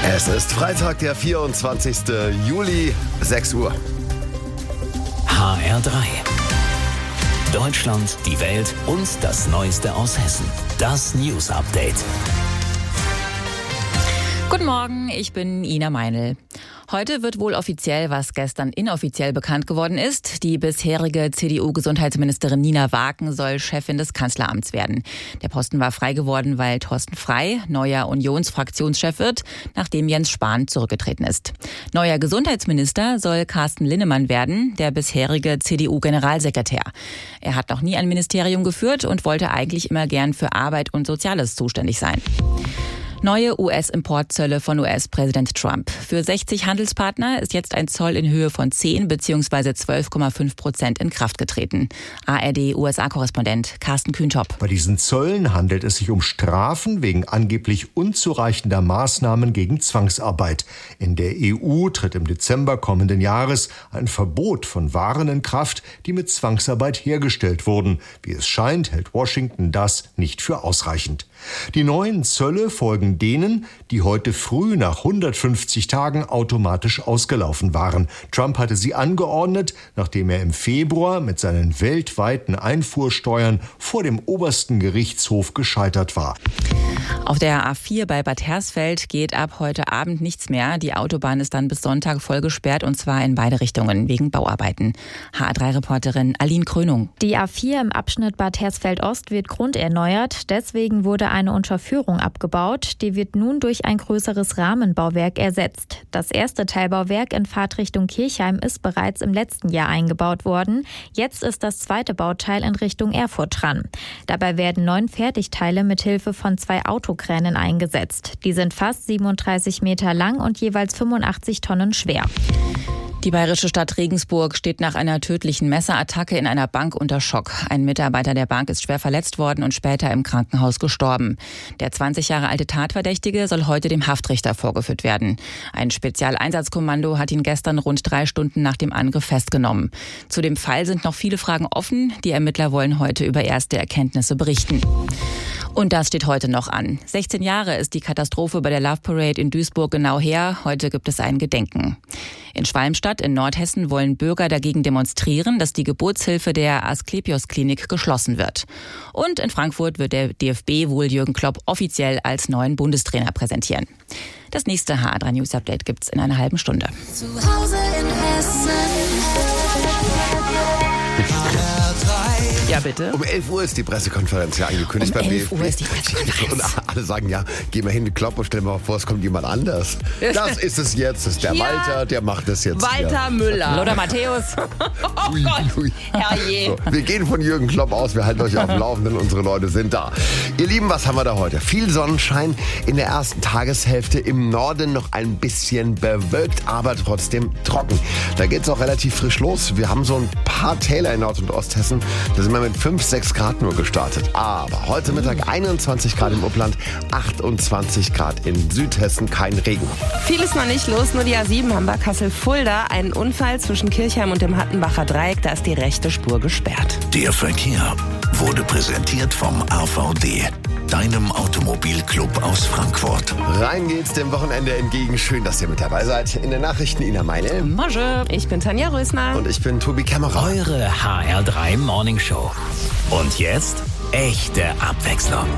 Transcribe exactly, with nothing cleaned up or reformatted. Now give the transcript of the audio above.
Es ist Freitag, der vierundzwanzigste Juli, sechs Uhr. H R drei. Deutschland, die Welt und das Neueste aus Hessen. Das News Update. Guten Morgen, ich bin Ina Meinl. Heute wird wohl offiziell, was gestern inoffiziell bekannt geworden ist. Die bisherige C D U-Gesundheitsministerin Nina Waken soll Chefin des Kanzleramts werden. Der Posten war frei geworden, weil Thorsten Frey neuer Unionsfraktionschef wird, nachdem Jens Spahn zurückgetreten ist. Neuer Gesundheitsminister soll Carsten Linnemann werden, der bisherige C D U-Generalsekretär. Er hat noch nie ein Ministerium geführt und wollte eigentlich immer gern für Arbeit und Soziales zuständig sein. Neue U S-Importzölle von U S-Präsident Trump. Für sechzig Handelspartner ist jetzt ein Zoll in Höhe von zehn bzw. zwölf Komma fünf Prozent in Kraft getreten. A R D-U S A-Korrespondent Carsten Kühntop. Bei diesen Zöllen handelt es sich um Strafen wegen angeblich unzureichender Maßnahmen gegen Zwangsarbeit. In der E U tritt im Dezember kommenden Jahres ein Verbot von Waren in Kraft, die mit Zwangsarbeit hergestellt wurden. Wie es scheint, hält Washington das nicht für ausreichend. Die neuen Zölle folgen denen, die heute früh nach hundertfünfzig Tagen automatisch ausgelaufen waren. Trump hatte sie angeordnet, nachdem er im Februar mit seinen weltweiten Einfuhrsteuern vor dem obersten Gerichtshof gescheitert war. Auf der A vier bei Bad Hersfeld geht ab heute Abend nichts mehr. Die Autobahn ist dann bis Sonntag voll gesperrt, und zwar in beide Richtungen wegen Bauarbeiten. H R drei-Reporterin Aline Krönung. Die A vier im Abschnitt Bad Hersfeld-Ost wird grunderneuert. Deswegen wurde eine Unterführung abgebaut. Die wird nun durch ein größeres Rahmenbauwerk ersetzt. Das erste Teilbauwerk in Fahrtrichtung Kirchheim ist bereits im letzten Jahr eingebaut worden. Jetzt ist das zweite Bauteil in Richtung Erfurt dran. Dabei werden neun Fertigteile mit Hilfe von zwei Autokränen eingesetzt. Die sind fast siebenunddreißig Meter lang und jeweils fünfundachtzig Tonnen schwer. Die bayerische Stadt Regensburg steht nach einer tödlichen Messerattacke in einer Bank unter Schock. Ein Mitarbeiter der Bank ist schwer verletzt worden und später im Krankenhaus gestorben. Der zwanzig Jahre alte Tatverdächtige soll heute dem Haftrichter vorgeführt werden. Ein Spezialeinsatzkommando hat ihn gestern rund drei Stunden nach dem Angriff festgenommen. Zu dem Fall sind noch viele Fragen offen. Die Ermittler wollen heute über erste Erkenntnisse berichten. Und das steht heute noch an. sechzehn Jahre ist die Katastrophe bei der Love Parade in Duisburg genau her. Heute gibt es ein Gedenken. In Schwalmstadt in Nordhessen wollen Bürger dagegen demonstrieren, dass die Geburtshilfe der Asklepios-Klinik geschlossen wird. Und in Frankfurt wird der D F B wohl Jürgen Klopp offiziell als neuen Bundestrainer präsentieren. Das nächste H R drei News Update gibt's in einer halben Stunde. Zu Hause in Hessen. Ja, bitte. Um elf Uhr ist die Pressekonferenz ja angekündigt Um beim elf D F B. Uhr ist die Pressekonferenz. Und alle sagen, ja, geh mal hin, Klopp, und stell dir mal vor, es kommt jemand anders. Das ist es jetzt, das ist der Ja. Walter, der macht es jetzt. Walter Ja. Müller. Lothar Matthäus. Oh Ui, Gott, ui. herrje. So, wir gehen von Jürgen Klopp aus, wir halten euch auf dem Laufenden, unsere Leute sind da. Ihr Lieben, was haben wir da heute? Viel Sonnenschein, in der ersten Tageshälfte im Norden noch ein bisschen bewölkt, aber trotzdem trocken. Da geht es auch relativ frisch los. Wir haben so ein paar Täler in Nord- und Osthessen, da sind wir mit fünf, sechs Grad nur gestartet. Aber heute Mittag einundzwanzig Grad im Upland, achtundzwanzig Grad in Südhessen, kein Regen. Viel ist noch nicht los, nur die A sieben Hamburg-Kassel-Fulda. Ein Unfall zwischen Kirchheim und dem Hattenbacher Dreieck, da ist die rechte Spur gesperrt. Der Verkehr wurde präsentiert vom A V D, deinem Automobilclub aus Frankfurt. Rein geht's dem Wochenende entgegen. Schön, dass ihr mit dabei seid. In den Nachrichten Ina Meinl. Mosche. Ich bin Tanja Rösner. Und ich bin Tobi Kämmerer. Eure H R drei Morning Show. Und jetzt echte Abwechslung.